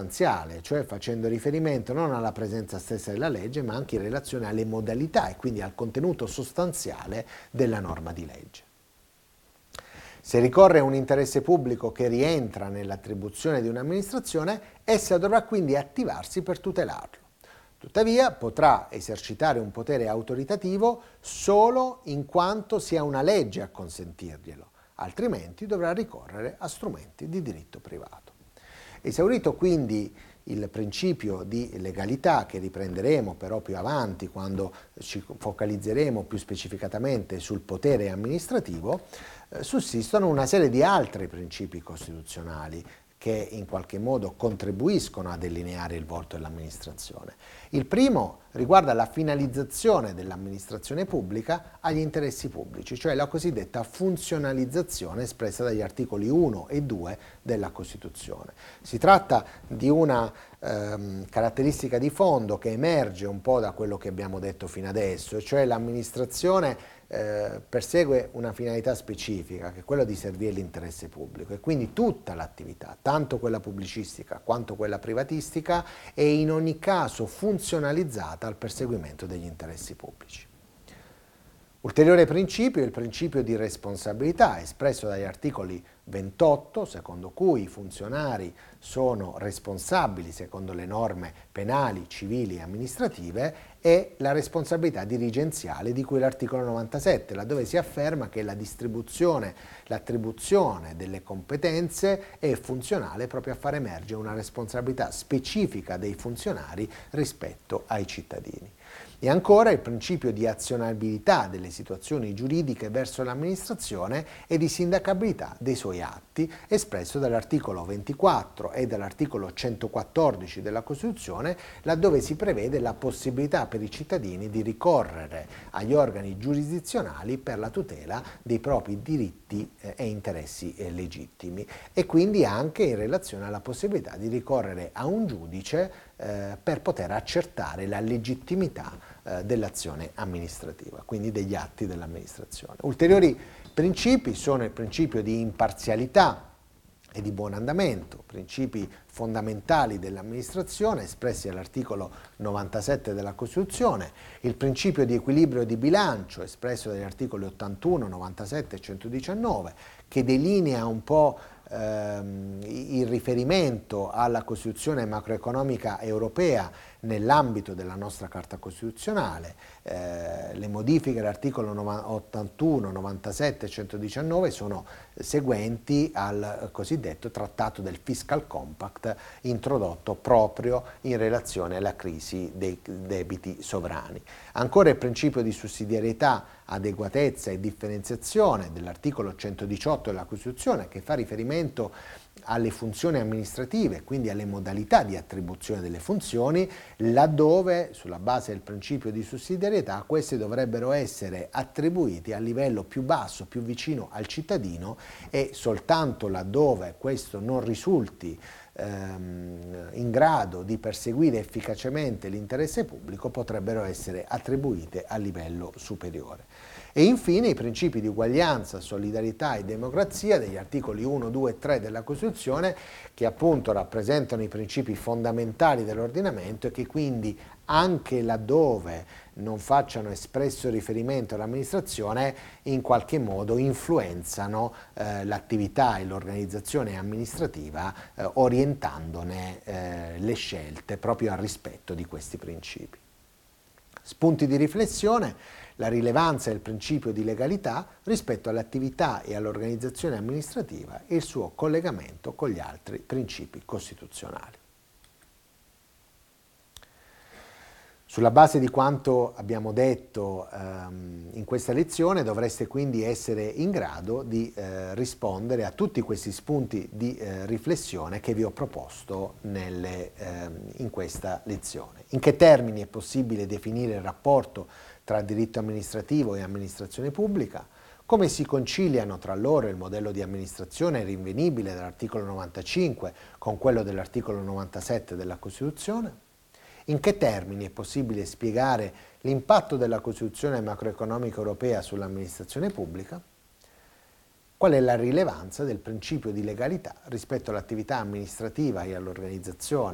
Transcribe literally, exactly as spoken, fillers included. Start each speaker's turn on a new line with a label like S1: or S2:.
S1: sostanziale, cioè facendo riferimento non alla presenza stessa della legge, ma anche in relazione alle modalità e quindi al contenuto sostanziale della norma di legge. Se ricorre a un interesse pubblico che rientra nell'attribuzione di un'amministrazione, essa dovrà quindi attivarsi per tutelarlo. Tuttavia potrà esercitare un potere autoritativo solo in quanto sia una legge a consentirglielo, altrimenti dovrà ricorrere a strumenti di diritto privato. Esaurito quindi il principio di legalità, che riprenderemo però più avanti quando ci focalizzeremo più specificatamente sul potere amministrativo, eh, sussistono una serie di altri principi costituzionali che in qualche modo contribuiscono a delineare il volto dell'amministrazione. Il primo riguarda la finalizzazione dell'amministrazione pubblica agli interessi pubblici, cioè la cosiddetta funzionalizzazione espressa dagli articoli uno e due della Costituzione. Si tratta di una ehm, caratteristica di fondo che emerge un po' da quello che abbiamo detto fino adesso, cioè l'amministrazione Eh, persegue una finalità specifica, che è quella di servire l'interesse pubblico, e quindi tutta l'attività, tanto quella pubblicistica quanto quella privatistica, è in ogni caso funzionalizzata al perseguimento degli interessi pubblici. Ulteriore principio è il principio di responsabilità, espresso dagli articoli ventotto, secondo cui i funzionari sono responsabili secondo le norme penali, civili e amministrative, e la responsabilità dirigenziale di cui l'articolo novantasette, laddove si afferma che la distribuzione, l'attribuzione delle competenze è funzionale proprio a far emergere una responsabilità specifica dei funzionari rispetto ai cittadini. E ancora il principio di azionabilità delle situazioni giuridiche verso l'amministrazione e di sindacabilità dei suoi atti, espresso dall'articolo ventiquattro e dall'articolo centoquattordici della Costituzione, laddove si prevede la possibilità per i cittadini di ricorrere agli organi giurisdizionali per la tutela dei propri diritti eh, e interessi eh, legittimi, e quindi anche in relazione alla possibilità di ricorrere a un giudice eh, per poter accertare la legittimità eh, dell'azione amministrativa, quindi degli atti dell'amministrazione. Ulteriori principi sono il principio di imparzialità e di buon andamento, principi fondamentali dell'amministrazione espressi all'articolo novantasette della Costituzione, il principio di equilibrio di bilancio espresso dagli articoli ottantuno, novantasette e centodiciannove, che delinea un po' ehm, il riferimento alla Costituzione macroeconomica europea nell'ambito della nostra Carta Costituzionale. Eh, le modifiche all'articolo ottantuno, novantasette e centodiciannove sono seguenti al cosiddetto Trattato del Fiscal Compact, introdotto proprio in relazione alla crisi dei debiti sovrani. Ancora il principio di sussidiarietà, adeguatezza e differenziazione dell'articolo centodiciotto della Costituzione, che fa riferimento alle funzioni amministrative, quindi alle modalità di attribuzione delle funzioni, laddove, sulla base del principio di sussidiarietà, queste dovrebbero essere attribuiti a livello più basso, più vicino al cittadino, e soltanto laddove questo non risulti ehm, in grado di perseguire efficacemente l'interesse pubblico potrebbero essere attribuite a livello superiore. E infine i principi di uguaglianza, solidarietà e democrazia degli articoli uno, due e tre della Costituzione, che appunto rappresentano i principi fondamentali dell'ordinamento e che quindi anche laddove non facciano espresso riferimento all'amministrazione, in qualche modo influenzano eh, l'attività e l'organizzazione amministrativa, eh, orientandone eh, le scelte proprio al rispetto di questi principi. Spunti di riflessione: la rilevanza del principio di legalità rispetto all'attività e all'organizzazione amministrativa e il suo collegamento con gli altri principi costituzionali. Sulla base di quanto abbiamo detto ehm, in questa lezione, dovreste quindi essere in grado di eh, rispondere a tutti questi spunti di eh, riflessione che vi ho proposto nelle, ehm, in questa lezione. In che termini è possibile definire il rapporto tra diritto amministrativo e amministrazione pubblica? Come si conciliano tra loro il modello di amministrazione rinvenibile dall'articolo novantacinque con quello dell'articolo novantasette della Costituzione? In che termini è possibile spiegare l'impatto della Costituzione macroeconomica europea sull'amministrazione pubblica? Qual è la rilevanza del principio di legalità rispetto all'attività amministrativa e all'organizzazione